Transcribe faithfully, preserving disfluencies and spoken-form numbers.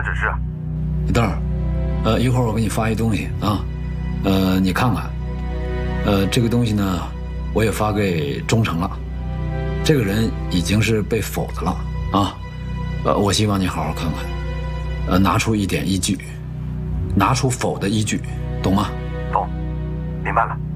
指示。 李邓，呃，一会儿我给你发一东西啊，呃，你看看。呃，这个东西呢，我也发给忠诚了，这个人已经是被否的了啊。呃，我希望你好好看看，呃，拿出一点依据，拿出否的依据，懂吗？ 懂，明白了。